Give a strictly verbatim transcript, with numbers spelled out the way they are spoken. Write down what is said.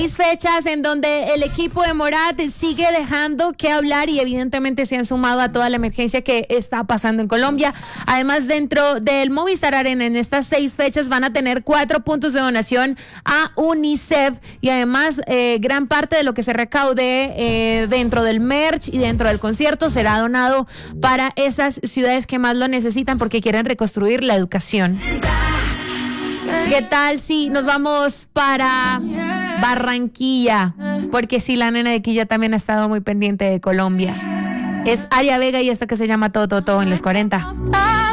Seis fechas en donde el equipo de Morat sigue dejando que hablar y evidentemente se han sumado a toda la emergencia que está pasando en Colombia. Además, dentro del Movistar Arena, en estas seis fechas van a tener cuatro puntos de donación a UNICEF y además eh, gran parte de lo que se recaude eh, dentro del merch y dentro del concierto será donado para esas ciudades que más lo necesitan porque quieren reconstruir la educación. ¿Qué tal si nos vamos para Barranquilla? Porque sí, la nena de Quilla también ha estado muy pendiente de Colombia. Es Aria Vega y esto que se llama Todo, Todo, Todo en los cuarenta.